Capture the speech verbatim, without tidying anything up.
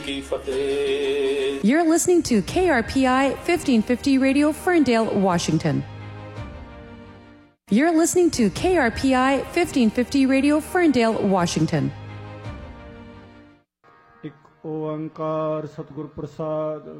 You're listening to K R P I fifteen fifty Radio, Ferndale, Washington. You're listening to K R P I fifteen fifty Radio, Ferndale, Washington. ਇੱਕ ਓੰਕਾਰ ਸਤਿਗੁਰ ਪ੍ਰਸਾਦ।